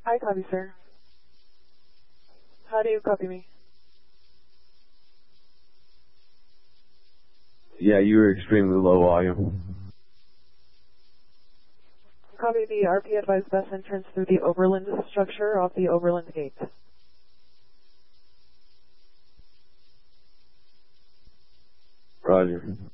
I copy, sir. How do you copy me? Yeah, you were extremely low volume. Copy the RP advised best entrance through the Overland structure off the Overland gate. Roger.